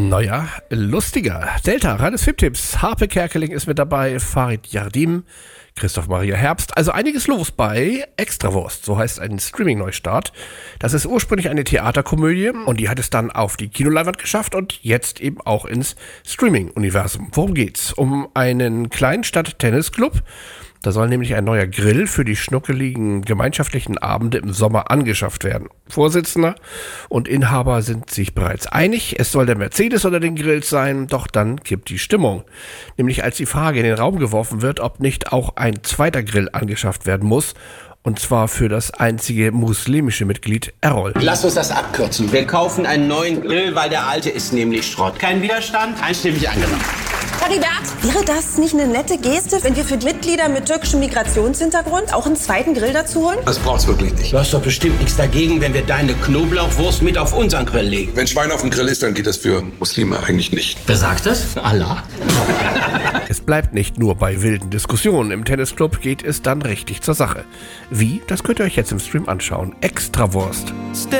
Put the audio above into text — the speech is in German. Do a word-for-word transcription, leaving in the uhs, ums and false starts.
Neuer, lustiger. Delta, reines Filmtipps. Harpe Kerkeling ist mit dabei, Farid Yardim, Christoph Maria Herbst. Also einiges los bei Extrawurst, so heißt ein Streaming-Neustart. Das ist ursprünglich eine Theaterkomödie und die hat es dann auf die Kinoleinwand geschafft und jetzt eben auch ins Streaming-Universum. Worum geht's? Um einen Kleinstadt-Tennisclub. Da soll nämlich ein neuer Grill für die schnuckeligen gemeinschaftlichen Abende im Sommer angeschafft werden. Vorsitzender und Inhaber sind sich bereits einig. Es soll der Mercedes unter den Grills sein, doch dann kippt die Stimmung. Nämlich als die Frage in den Raum geworfen wird, ob nicht auch ein zweiter Grill angeschafft werden muss. Und zwar für das einzige muslimische Mitglied Errol. Lass uns das abkürzen. Wir kaufen einen neuen Grill, weil der alte ist nämlich Schrott. Kein Widerstand? Einstimmig angenommen. Heribert, wäre das nicht eine nette Geste, wenn wir für Mitglieder mit türkischem Migrationshintergrund auch einen zweiten Grill dazu holen? Das braucht's wirklich nicht. Du hast doch bestimmt nichts dagegen, wenn wir deine Knoblauchwurst mit auf unseren Grill legen. Wenn Schwein auf dem Grill ist, dann geht das für Muslime eigentlich nicht. Wer sagt das? Allah. Es bleibt nicht nur bei wilden Diskussionen. Im Tennisclub geht es dann richtig zur Sache. Wie? Das könnt ihr euch jetzt im Stream anschauen. Extrawurst.